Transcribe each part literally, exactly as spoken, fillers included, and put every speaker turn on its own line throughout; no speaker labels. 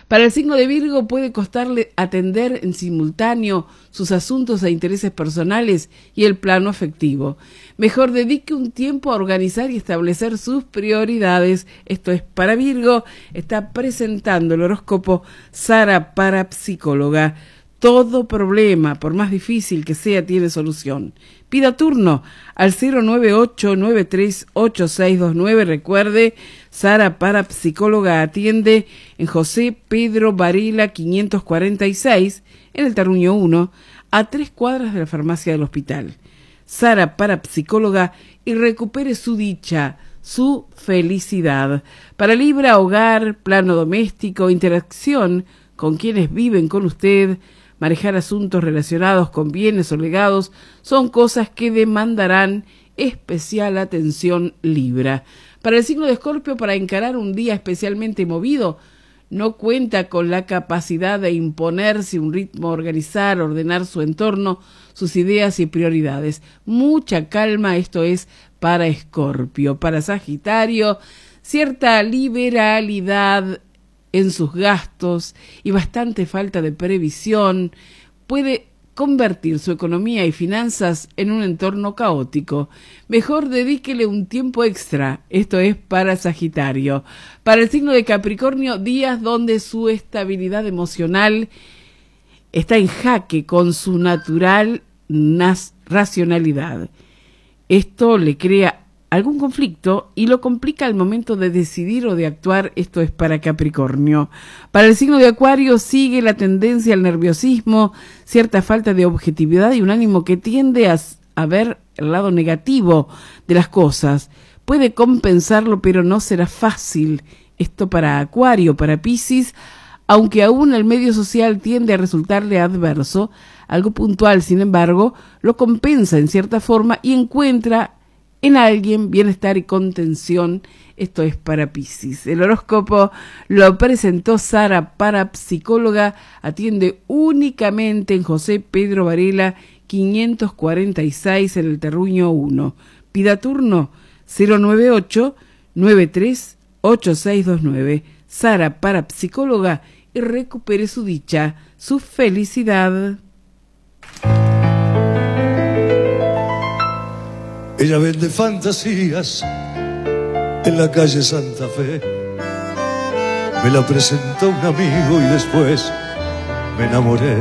Para el signo de Virgo puede costarle atender en simultáneo sus asuntos e intereses personales y el plano afectivo. Mejor dedique un tiempo a organizar y establecer sus prioridades. Esto es para Virgo. Está presentando el horóscopo Sara, parapsicóloga. Todo problema, por más difícil que sea, tiene solución. Pida turno al cero nueve ocho, nueve tres ocho seis dos nueve. Recuerde, Sara Parapsicóloga atiende en José Pedro Varela quinientos cuarenta y seis, en el Terruño uno, a tres cuadras de la farmacia del hospital. Sara Parapsicóloga, y recupere su dicha, su felicidad. Para Libra, hogar, plano doméstico, interacción con quienes viven con usted, manejar asuntos relacionados con bienes o legados, son cosas que demandarán especial atención, Libra. Para el signo de Escorpio, para encarar un día especialmente movido, no cuenta con la capacidad de imponerse un ritmo, organizar, ordenar su entorno, sus ideas y prioridades. Mucha calma, esto es para Escorpio. Para Sagitario, cierta liberalidad en sus gastos y bastante falta de previsión puede convertir su economía y finanzas en un entorno caótico. Mejor dedíquele un tiempo extra. Esto es para Sagitario. Para el signo de Capricornio, días donde su estabilidad emocional está en jaque con su natural nas- racionalidad. Esto le crea algún conflicto y lo complica al momento de decidir o de actuar. Esto es para Capricornio. Para el signo de Acuario, sigue la tendencia al nerviosismo, cierta falta de objetividad y un ánimo que tiende a, a ver el lado negativo de las cosas. Puede compensarlo, pero no será fácil. Esto para Acuario. Para Piscis, aunque aún el medio social tiende a resultarle adverso, algo puntual, sin embargo, lo compensa en cierta forma y encuentra en alguien bienestar y contención. Esto es para Piscis. El horóscopo lo presentó Sara Parapsicóloga, atiende únicamente en José Pedro Varela quinientos cuarenta y seis, en el Terruño uno. Pida turno cero nueve ocho, nueve tres ocho seis dos nueve. Sara Parapsicóloga, y recupere su dicha, su felicidad.
Ella vende fantasías en la calle Santa Fe. Me la presentó un amigo y después me enamoré.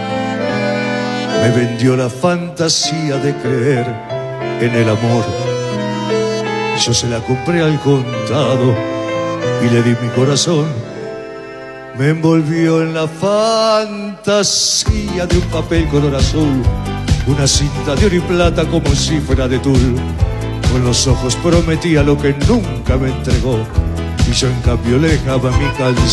Me vendió la fantasía de creer en el amor. Yo se la compré al contado y le di mi corazón. Me envolvió en la fantasía de un papel color azul, una cinta de oro y plata como si fuera de tul. Con los ojos prometía lo que nunca me entregó, y yo en cambio le dejaba mi calzón.